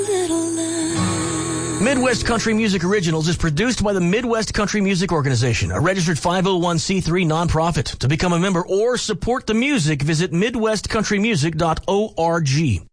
Midwest Country Music Originals is produced by the Midwest Country Music Organization, a registered 501c3 nonprofit. To become a member or support the music, visit MidwestCountryMusic.org.